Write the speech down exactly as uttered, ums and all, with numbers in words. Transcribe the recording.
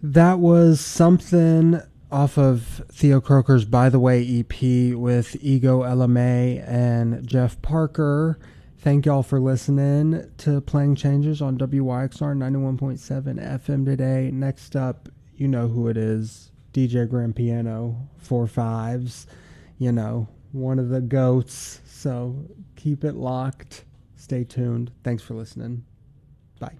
That was something off of Theo Croker's By the Way E P with Ego L M A and Jeff Parker. Thank y'all for listening to Playing Changes on W Y X R ninety-one point seven F M today. Next up, you know who it is. D J Grand Piano, four fives. You know, one of the goats. So keep it locked. Stay tuned. Thanks for listening.